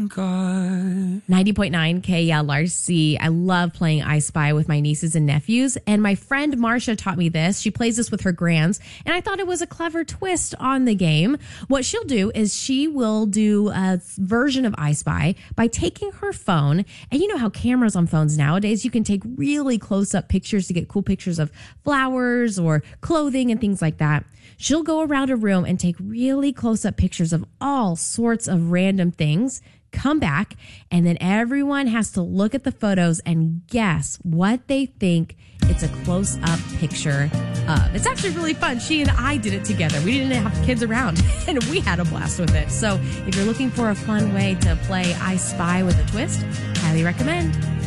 90.9 KLRC. I love playing I Spy with my nieces and nephews. And my friend Marcia taught me this. She plays this with her grands. And I thought it was a clever twist on the game. What she'll do is she will do a version of I Spy by taking her phone. And you know how cameras on phones nowadays, you can take really close up pictures to get cool pictures of flowers or clothing and things like that. She'll go around a room and take really close up pictures of all sorts of random things, come back, and then everyone has to look at the photos and guess what they think it's a close up picture of. It's actually really fun. She and I did it together. We didn't have kids around and we had a blast with it. So if you're looking for a fun way to play I Spy with a twist, highly recommend.